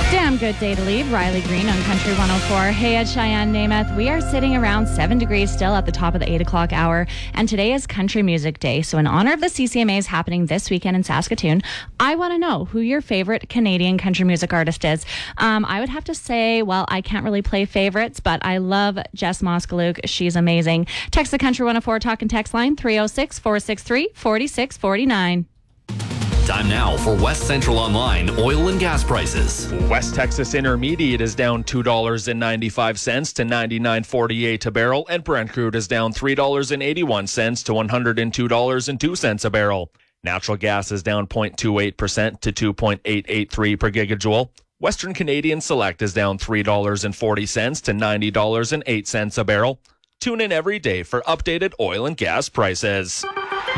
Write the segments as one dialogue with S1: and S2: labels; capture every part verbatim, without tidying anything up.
S1: Damn good day to leave. Riley Green on Country one oh four. Hey, at Cheyenne, Namath. We are sitting around seven degrees still at the top of the eight o'clock hour. And today is Country Music Day. So in honor of the C C M As happening this weekend in Saskatoon, I want to know who your favorite Canadian country music artist is. Um, I would have to say, well, I can't really play favorites, but I love Jess Moskalouk. She's amazing. Text the Country one oh four talk and text line three oh six, four six three, four six four nine.
S2: Time now for West Central Online oil and gas prices.
S3: West Texas Intermediate is down two dollars and ninety-five cents to ninety-nine forty-eight a barrel, and Brent crude is down three dollars and eighty-one cents to one hundred two dollars and two cents a barrel. Natural gas is down zero point two eight percent to two point eight eight three per gigajoule. Western Canadian Select is down three dollars and forty cents to ninety dollars and eight cents a barrel. Tune in every day for updated oil and gas prices.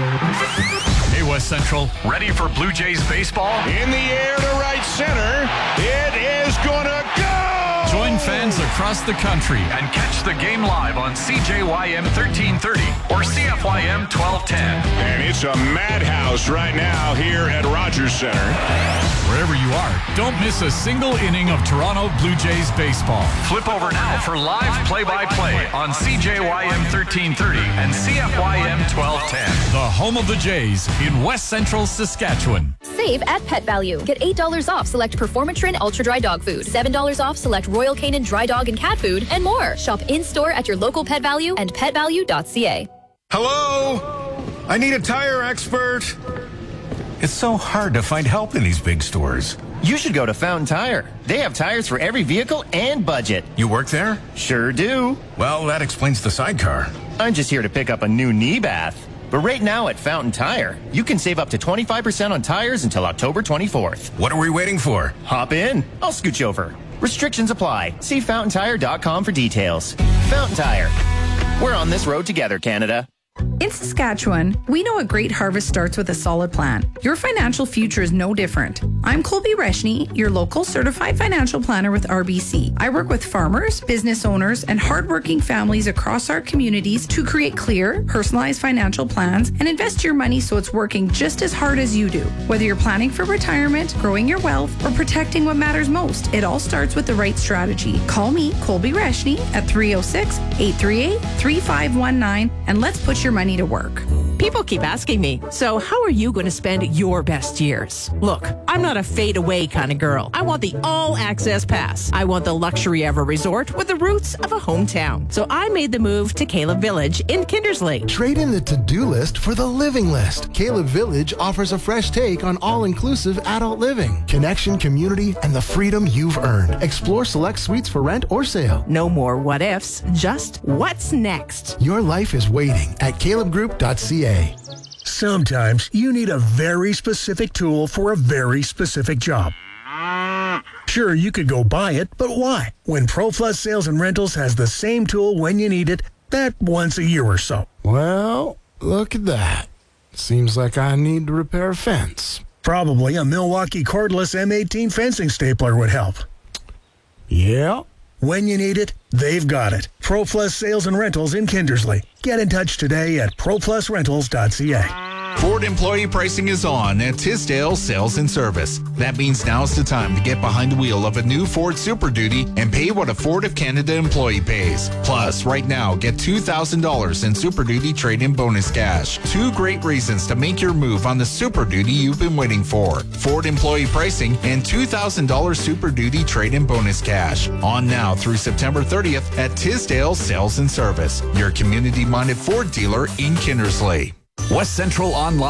S4: Hey, West Central, ready for Blue Jays baseball?
S5: In the air to right center. It is gonna go!
S4: Join fans across the country and catch the game live on C J Y M thirteen thirty or C F Y M twelve ten.
S5: And it's a madhouse right now here at Rogers Center.
S4: Wherever you are, don't miss a single inning of Toronto Blue Jays baseball. Flip over now for live play-by-play on C J Y M thirteen thirty and C F Y M twelve ten. The home of the Jays in West Central Saskatchewan.
S6: Save at Pet Value. Get eight dollars off select Performatrin Ultra Dry Dog Food, seven dollars off select Royal Canin Dry Dog and Cat Food, and more. Shop in-store at your local Pet Value and pet value dot c a.
S5: Hello? I need a tire expert.
S7: It's so hard to find help in these big stores.
S8: You should go to Fountain Tire. They have tires for every vehicle and budget.
S7: You work there?
S8: Sure do.
S7: Well, that explains the sidecar.
S8: I'm just here to pick up a new knee bath. But right now at Fountain Tire, you can save up to twenty-five percent on tires until October twenty-fourth.
S7: What are we waiting for?
S8: Hop in. I'll scooch over. Restrictions apply. See fountain tire dot com for details. Fountain Tire. We're on this road together, Canada.
S9: In Saskatchewan, we know a great harvest starts with a solid plan. Your financial future is no different. I'm Colby Reshny, your local certified financial planner with R B C. I work with farmers, business owners, and hardworking families across our communities to create clear, personalized financial plans and invest your money so it's working just as hard as you do. Whether you're planning for retirement, growing your wealth, or protecting what matters most, it all starts with the right strategy. Call me, Colby Reshny, at three oh six, eight three eight, three five one nine, and let's put your money to work.
S10: People keep asking me, so how are you going to spend your best years? Look, I'm not a fade-away kind of girl. I want the all-access pass. I want the luxury of a resort with the roots of a hometown. So I made the move to Caleb Village in Kindersley.
S11: Trade in the to-do list for the living list. Caleb Village offers a fresh take on all-inclusive adult living, connection, community, and the freedom you've earned. Explore select suites for rent or sale.
S10: No more what-ifs, just what's next.
S11: Your life is waiting at caleb group dot c a.
S12: Sometimes you need a very specific tool for a very specific job. Sure, you could go buy it, but why? When ProPlus Sales and Rentals has the same tool when you need it, that once a year or so.
S11: Well, look at that. Seems like I need to repair a fence.
S12: Probably a Milwaukee cordless M eighteen fencing stapler would help.
S11: Yeah.
S12: When you need it, they've got it. ProPlus Sales and Rentals in Kindersley. Get in touch today at pro plus rentals dot c a.
S13: Ford employee pricing is on at Tisdale Sales and Service. That means now's the time to get behind the wheel of a new Ford Super Duty and pay what a Ford of Canada employee pays. Plus, right now, get two thousand dollars in Super Duty trade-in bonus cash. Two great reasons to make your move on the Super Duty you've been waiting for. Ford employee pricing and two thousand dollars Super Duty trade-in bonus cash. On now through September thirtieth at Tisdale Sales and Service, your community-minded Ford dealer in Kindersley.
S2: West Central Online.